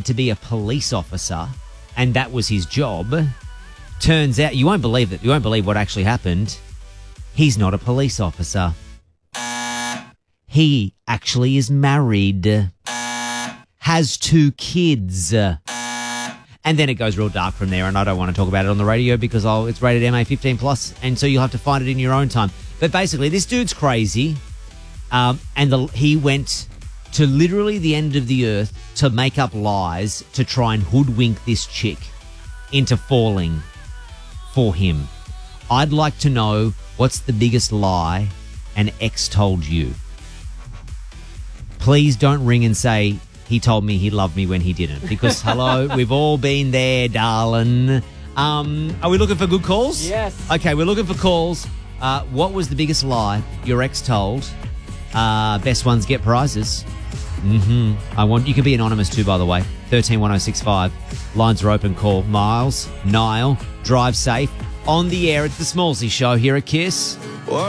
to be a police officer, and that was his job. Turns out, you won't believe it. You won't believe what actually happened. He's not a police officer. He actually is married, has 2 kids. And then it goes real dark from there, and I don't want to talk about it on the radio because it's rated MA 15+, and so you'll have to find it in your own time. But basically, this dude's crazy, he went to literally the end of the earth to make up lies to try and hoodwink this chick into falling for him. I'd like to know, what's the biggest lie an ex told you? Please don't ring and say, he told me he loved me when he didn't. Because, hello, we've all been there, darling. Are we looking for good calls? Yes. Okay, we're looking for calls. What was the biggest lie your ex told? Best ones get prizes. You can be anonymous too, by the way. 131065. Lines are open. Call Miles, Niall. Drive safe. On the air, it's the Smallsy Show here at Kiss.